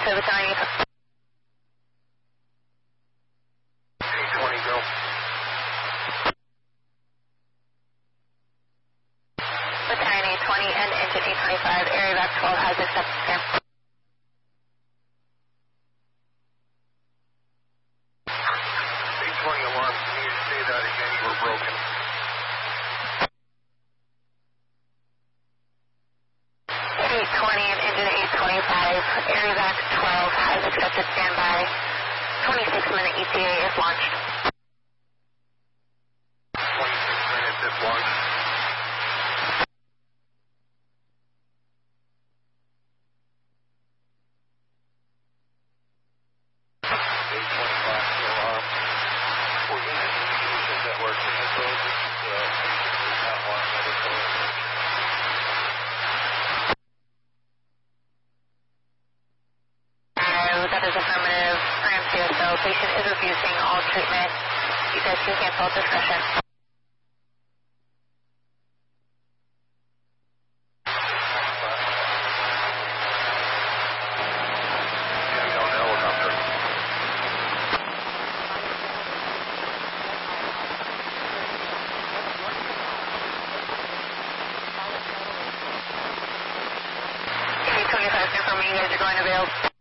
Service 98. 820, go. Battalion 820 and engine 825, area back 12 has accepted scan. 820 alarm, can you say that again? You were broken. 820 and engine 825, area back 12 has accepted standby. 26-minute ETA if launched. 26 minutes if launched. That is affirmative. Ram CSO. Patient is refusing all treatment. You guys can cancel at discretion. Okay, 25 confirming you guys are going to Vail.